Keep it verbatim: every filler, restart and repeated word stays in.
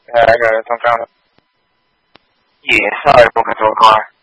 Yeah, I got it. I'm trying to. Yeah, sorry, broken to a car.